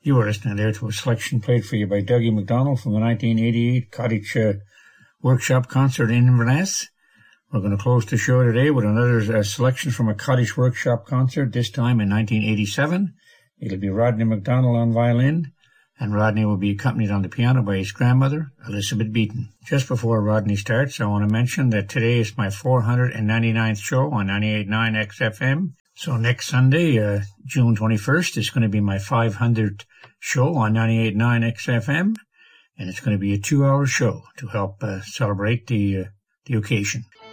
You are listening there to a selection played for you by Dougie MacDonald from the 1988 Cottage Workshop concert in Inverness. We're going to close the show today with another selection from a Cottage Workshop concert, this time in 1987. It'll be Rodney MacDonald on violin, and Rodney will be accompanied on the piano by his grandmother, Elizabeth Beaton. Just before Rodney starts, I want to mention that today is my 499th show on 98.9 XFM. So next Sunday, June 21st, is going to be my 500th show on 98.9 XFM, and it's going to be a 2-hour show to help celebrate the occasion.